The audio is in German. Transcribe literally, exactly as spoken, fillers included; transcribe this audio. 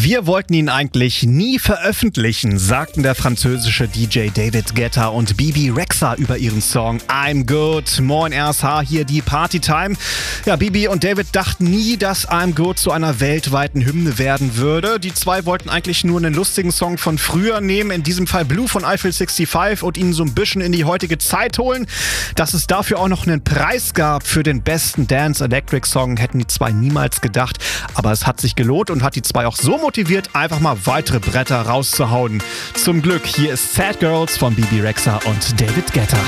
Wir wollten ihn eigentlich nie veröffentlichen, sagten der französische D J David Guetta und Bebe Rexha über ihren Song I'm Good. Moin R S H, hier die Partytime. Ja, Bebe und David dachten nie, dass I'm Good zu einer weltweiten Hymne werden würde. Die zwei wollten eigentlich nur einen lustigen Song von früher nehmen, in diesem Fall Blue von Eiffel fünfundsechzig, und ihn so ein bisschen in die heutige Zeit holen. Dass es dafür auch noch einen Preis gab für den besten Dance Electric Song, hätten die zwei niemals gedacht. Aber es hat sich gelohnt und hat die zwei auch so motiviert, einfach mal weitere Bretter rauszuhauen. Zum Glück, hier ist Sad Girls von Bebe Rexha und David Guetta.